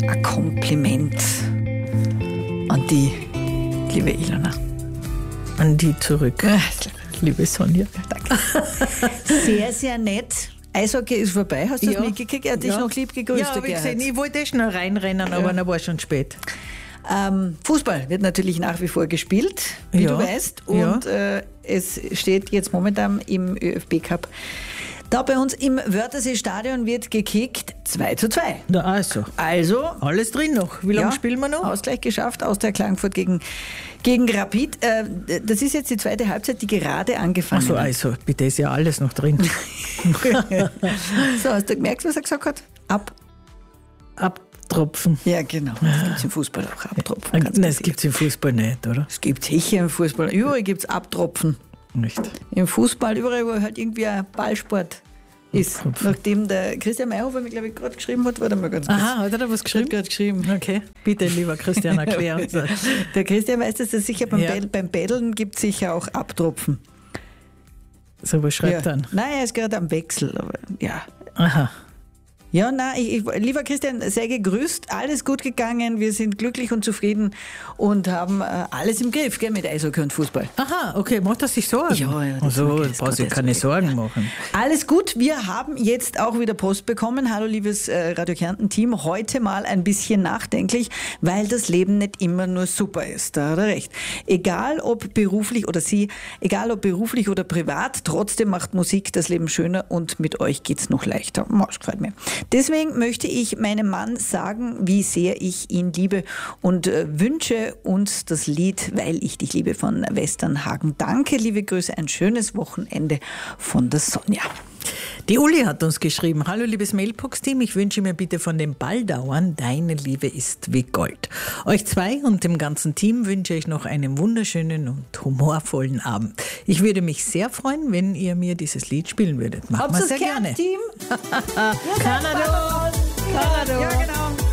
ein Kompliment an die liebe Ilona. An die zurück. Liebe Sonja. Danke. Sehr, sehr nett. Eishockey ist vorbei. Hast du das mitgekriegt? Er hat dich noch lieb gegrüßt. Ja, habe ich gesehen. Ich wollte schnell reinrennen, aber dann war schon spät. Fußball wird natürlich nach wie vor gespielt, wie du weißt. Und es steht jetzt momentan im ÖFB-Cup. Da bei uns im Wörthersee-Stadion wird gekickt 2:2. Na also. Alles drin noch. Wie lange spielen wir noch? Ausgleich geschafft. Austria Klagenfurt gegen Rapid. Das ist jetzt die zweite Halbzeit, die gerade angefangen hat. Also, bitte ist ja alles noch drin. So, hast du gemerkt, was er gesagt hat? Abtropfen. Ja, genau. Das gibt es im Fußball auch. Abtropfen. Nein, das gibt es im Fußball nicht, oder? Es gibt sicher im Fußball. Überall gibt es Abtropfen. Nicht. Im Fußball, überall, wo halt irgendwie ein Ballsport ist. Nachdem der Christian Mayhofer mir, glaube ich, gerade geschrieben hat, warte mal ganz kurz. Aha, hat er da was geschrieben? Gerade geschrieben. Okay, bitte, lieber Christian, erklär uns das. Der Christian weiß, dass es sicher beim Paddeln gibt es sicher auch Abtropfen. So, was schreibt er dann? Nein, er ist gerade am Wechsel, aber ja. Aha. Ja, nein, lieber Christian, sei gegrüßt, alles gut gegangen, wir sind glücklich und zufrieden und haben alles im Griff, gell, mit Eishockey und Fußball. Aha, okay, macht das sich Sorgen? Ja. Also, da brauchst du keine Sorgen machen. Alles gut, wir haben jetzt auch wieder Post bekommen. Hallo, liebes Radio Kärnten-Team, heute mal ein bisschen nachdenklich, weil das Leben nicht immer nur super ist, da hat er recht. Egal ob beruflich oder privat, trotzdem macht Musik das Leben schöner und mit euch geht's noch leichter. Das gefällt mir. Deswegen möchte ich meinem Mann sagen, wie sehr ich ihn liebe und wünsche uns das Lied Weil ich dich liebe von Westernhagen. Danke, liebe Grüße, ein schönes Wochenende von der Sonja. Die Uli hat uns geschrieben: Hallo liebes Mailbox-Team, ich wünsche mir bitte von den Baldauern Deine Liebe ist wie Gold. Euch zwei und dem ganzen Team wünsche ich noch einen wunderschönen und humorvollen Abend. Ich würde mich sehr freuen, wenn ihr mir dieses Lied spielen würdet. Machen wir sehr gerne. Team? Kanado! Ja, genau.